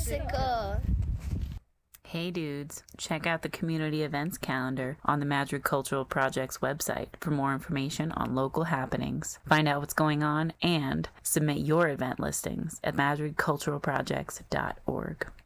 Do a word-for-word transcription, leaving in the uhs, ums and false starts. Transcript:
Jessica. Hey dudes, check out the community events calendar on the Madrid Cultural Project's website for more information on local happenings. Find out what's going on and submit your event listings at madrid cultural projects dot org.